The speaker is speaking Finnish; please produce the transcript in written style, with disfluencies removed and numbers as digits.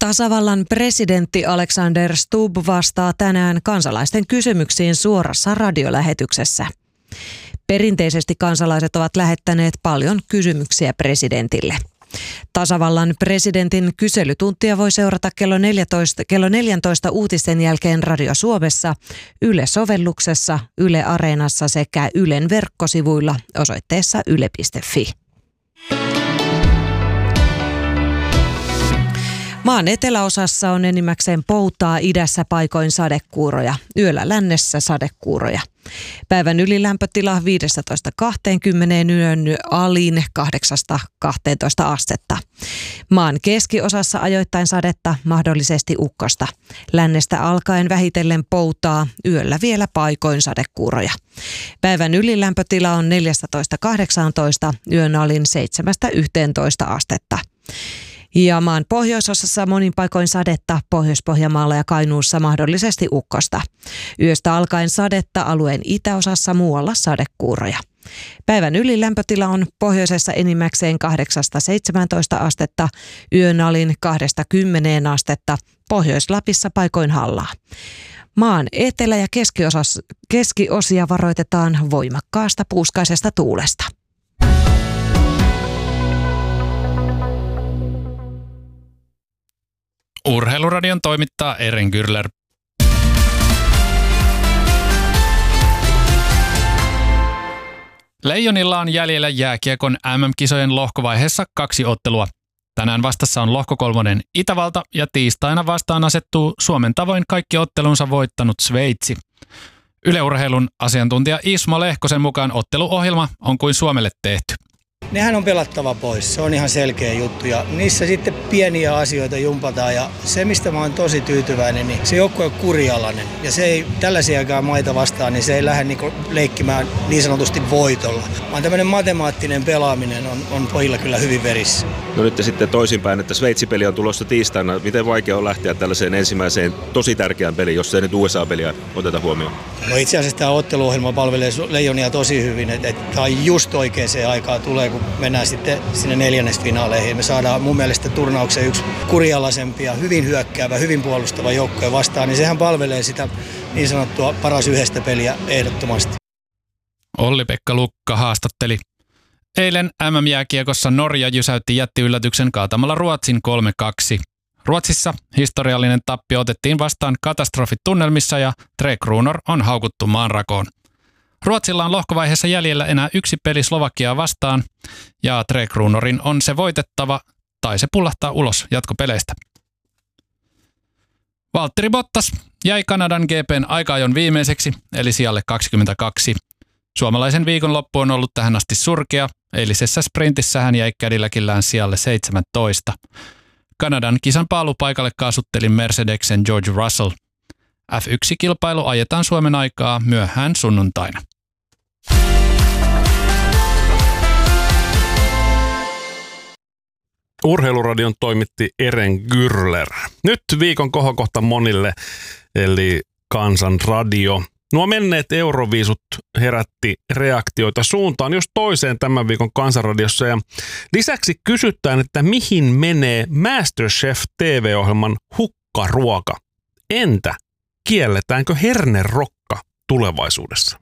Tasavallan presidentti Alexander Stubb vastaa tänään kansalaisten kysymyksiin suorassa radiolähetyksessä. Perinteisesti kansalaiset ovat lähettäneet paljon kysymyksiä presidentille. Tasavallan presidentin kyselytuntia voi seurata kello 14 uutisten jälkeen Radio Suomessa, Yle-sovelluksessa, Yle Areenassa sekä Ylen verkkosivuilla osoitteessa yle.fi. Maan eteläosassa on enimmäkseen poutaa, idässä paikoin sadekuuroja, yöllä lännessä sadekuuroja. Päivän ylilämpötila 15-20, yön alin 8-12 astetta. Maan keskiosassa ajoittain sadetta, mahdollisesti ukkosta. Lännestä alkaen vähitellen poutaa, yöllä vielä paikoin sadekuuroja. Päivän ylilämpötila on 14-18, yön alin 7-11 astetta. Ja maan pohjoisosassa monin paikoin sadetta, Pohjois-Pohjanmaalla ja Kainuussa mahdollisesti ukkosta. Yöstä alkaen sadetta, alueen itäosassa muualla sadekuuroja. Päivän ylilämpötila on pohjoisessa enimmäkseen 8-17 astetta, yön alin 2-10 astetta, Pohjois-Lapissa paikoin hallaa. Maan etelä- ja keskiosia varoitetaan voimakkaasta puuskaisesta tuulesta. Urheiluradion toimittaa Eren Gürler. Leijonilla on jäljellä jääkiekon MM-kisojen lohkovaiheessa 2 ottelua. Tänään vastassa on lohko 3 Itävalta ja tiistaina vastaan asettuu Suomen tavoin kaikki ottelunsa voittanut Sveitsi. Yle Urheilun asiantuntija Ismo Lehkosen mukaan otteluohjelma on kuin Suomelle tehty. Nehän on pelattava pois, se on ihan selkeä juttu ja niissä sitten pieniä asioita jumpataan ja se mistä mä oon tosi tyytyväinen, niin se joukkue on kurialainen ja se ei tällaisiakaan maita vastaan, niin se ei lähde leikkimään niin sanotusti voitolla. Vaan tämmöinen matemaattinen pelaaminen on pojilla kyllä hyvin verissä. No nyt sitten toisinpäin, että Sveitsi-peli on tulossa tiistaina. Miten vaikea on lähteä tällaiseen ensimmäiseen tosi tärkeään peliin, jos ei nyt USA-peliä oteta huomioon? No itse asiassa tämä otteluohjelma palvelee Leijonia tosi hyvin, että tämä on just oikeaan aikaan tulee, kun mennään sitten sinne neljännesfinaaleihin. Me saadaan mun mielestä turnauksen yksi kurialaisempia, hyvin hyökkäävä, hyvin puolustava joukkoja vastaan, niin sehän palvelee sitä niin sanottua paras yhdestä peliä ehdottomasti. Olli-Pekka Lukka haastatteli. Eilen MM-jääkiekossa Norja jysäytti jättiyllätyksen kaatamalla Ruotsin 3-2. Ruotsissa historiallinen tappio otettiin vastaan katastrofitunnelmissa ja Tre Kronor on haukuttu maanrakoon. Ruotsilla on lohkovaiheessa jäljellä enää 1 peli Slovakiaa vastaan ja Tre Kronorin on se voitettava tai se pullahtaa ulos jatkopeleistä. Valtteri Bottas jäi Kanadan GP:n aika-ajon viimeiseksi eli sijalle 22. Suomalaisen viikonloppu on ollut tähän asti surkea. Eilisessä sprintissä hän jäi Cadillacillään sijalle 17. Kanadan kisan paalupaikalle kaasutteli Mercedesen George Russell. F1-kilpailu ajetaan Suomen aikaa myöhään sunnuntaina. Urheiluradion toimitti Eren Gürler. Nyt viikon kohokohta monille, eli Kansanradio. Nuo menneet Euroviisut herätti reaktioita suuntaan jos toiseen tämän viikon Kansanradiossa. Ja lisäksi kysytään, että mihin menee MasterChef TV-ohjelman hukkaruoka? Entä kielletäänkö hernerokka tulevaisuudessa?